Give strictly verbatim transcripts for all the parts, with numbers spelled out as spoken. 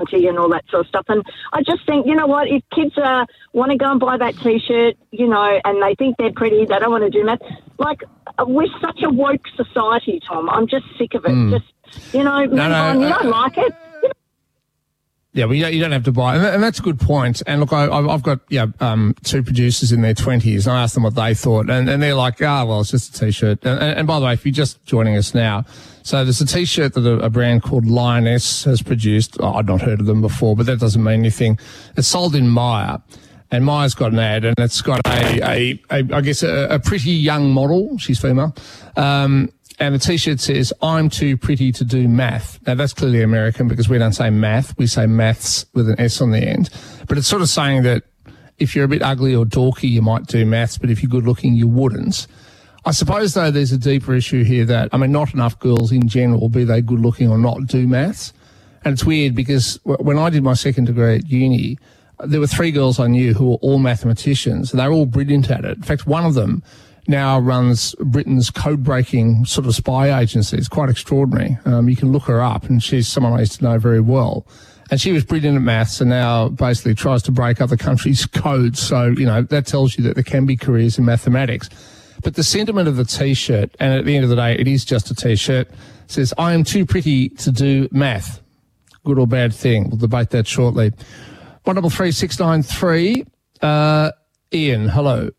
and all that sort of stuff. And I just think, you know what, if kids uh, want to go and buy that T-shirt, you know, and they think they're pretty, they don't want to do math. Like, we're such a woke society, Tom. I'm just sick of it. Mm. Just, you know, no, no, on. You uh, don't like it. Yeah, well, you don't, you don't have to buy, and that's a good point. And look, I, I've got yeah um, two producers in their twenties, and I asked them what they thought, and, and they're like, ah, oh, well, it's just a T-shirt. And, and by the way, if you're just joining us now, so there's a T-shirt that a, a brand called Lioness has produced. Oh, I'd not heard of them before, but that doesn't mean anything. It's sold in Myer, and Myer's got an ad, and it's got a, a, a I guess, a, a pretty young model. She's female. Um, And the T-shirt says, I'm too pretty to do math. Now, that's clearly American because we don't say math. We say maths with an S on the end. But it's sort of saying that if you're a bit ugly or dorky, you might do maths, but if you're good-looking, you wouldn't. I suppose, though, there's a deeper issue here that, I mean, not enough girls in general, be they good-looking or not, do maths. And it's weird because when I did my second degree at uni, there were three girls I knew who were all mathematicians, and they were all brilliant at it. In fact, one of them now runs Britain's code-breaking sort of spy agency. It's quite extraordinary. Um, you can look her up, and she's someone I used to know very well. And she was brilliant at maths and now basically tries to break other countries' codes. So, you know, that tells you that there can be careers in mathematics. But the sentiment of the T-shirt, and at the end of the day, it is just a T-shirt, says, I am too pretty to do math. Good or bad thing? We'll debate that shortly. one double three six nine three. Uh, Ian, hello.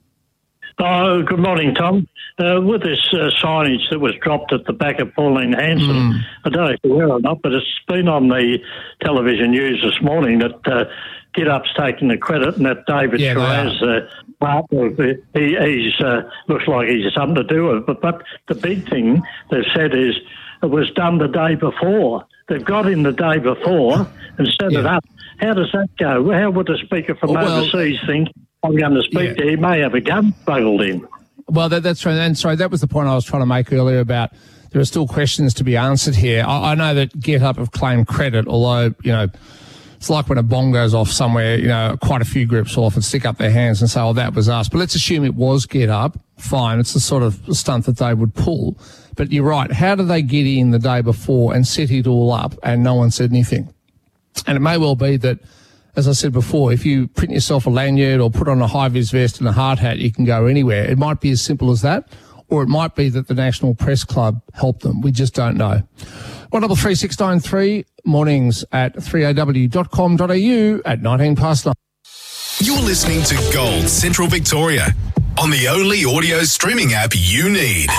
Oh, good morning, Tom. Uh, with this uh, signage that was dropped at the back of Pauline Hanson, mm. I don't know if you're aware or not, but it's been on the television news this morning that uh, Get Up's taking the credit and that David yeah, Shiraz, uh, partner, he he's, uh, looks like he's something to do with it. But, but the big thing they've said is it was done the day before. They've got in the day before and set yeah. it up. How does that go? How would a speaker from well, overseas think, I'm going to speak yeah. to, he may have a gun smuggled in? Well, that, that's right. And sorry, that was the point I was trying to make earlier about there are still questions to be answered here. I, I know that Get Up have claimed credit, although, you know, it's like when a bomb goes off somewhere, you know, quite a few groups will often stick up their hands and say, oh, that was us. But let's assume it was Get Up. Fine. It's the sort of stunt that they would pull. But you're right. How do they get in the day before and set it all up and no one said anything? And it may well be that, as I said before, if you print yourself a lanyard or put on a high-vis vest and a hard hat, you can go anywhere. It might be as simple as that, or it might be that the National Press Club helped them. We just don't know. one double three six nine three, mornings at three a w dot com dot a u at nineteen past nine. You're listening to Gold Central Victoria on the only audio streaming app you need.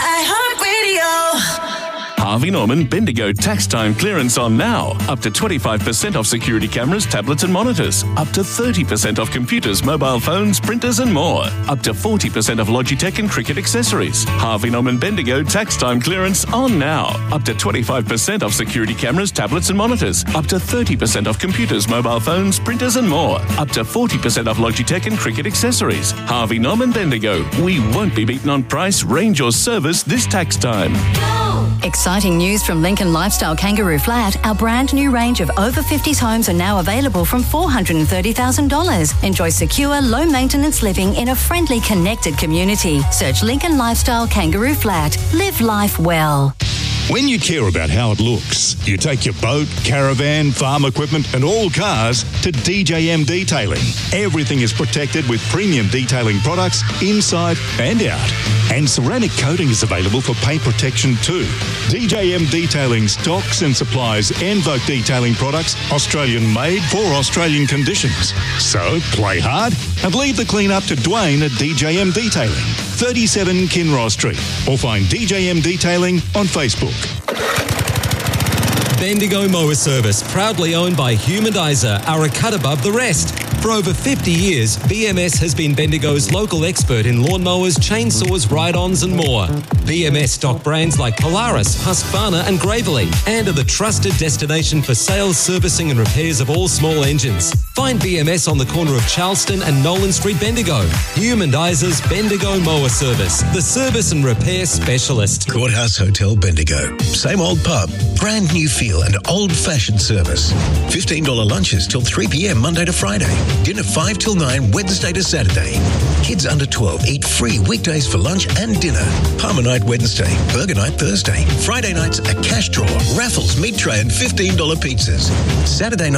iHeartRadio. Harvey Norman Bendigo tax time clearance on now. Up to twenty-five percent off security cameras, tablets and monitors. Up to thirty percent off computers, mobile phones, printers and more. Up to forty percent off Logitech and cricket accessories. Harvey Norman Bendigo tax time clearance on now. Up to twenty-five percent off security cameras, tablets and monitors. Up to thirty percent off computers, mobile phones, printers and more. Up to forty percent off Logitech and cricket accessories. Harvey Norman Bendigo. We won't be beaten on price, range or service this tax time. Exciting news from Lincoln Lifestyle Kangaroo Flat. Our brand new range of over fifties homes are now available from four hundred thirty thousand dollars. Enjoy secure, low maintenance living in a friendly, connected community. Search Lincoln Lifestyle Kangaroo Flat. Live life well. When you care about how it looks, you take your boat, caravan, farm equipment and all cars to D J M Detailing. Everything is protected with premium detailing products inside and out. And ceramic coating is available for paint protection too. D J M Detailing stocks and supplies Envoke detailing products, Australian made for Australian conditions. So play hard and leave the clean up to Dwayne at D J M Detailing, thirty-seven Kinross Street, or find D J M Detailing on Facebook. Bendigo Mower Service, proudly owned by Humanizer, are a cut above the rest. For over fifty years, B M S has been Bendigo's local expert in lawnmowers, chainsaws, ride-ons and more. B M S stock brands like Polaris, Husqvarna and Gravely, and are the trusted destination for sales, servicing and repairs of all small engines. Find B M S on the corner of Charleston and Nolan Street, Bendigo. Humandizer's Bendigo Mower Service, the service and repair specialist. Courthouse Hotel Bendigo. Same old pub, brand new feel and old-fashioned service. fifteen dollars lunches till three p.m. Monday to Friday. Dinner five till nine Wednesday to Saturday. Kids under twelve eat free weekdays for lunch and dinner. Palmer Night night Wednesday, burger night Thursday. Friday nights, a cash draw, raffles, meat tray and fifteen dollars pizzas. Saturday night,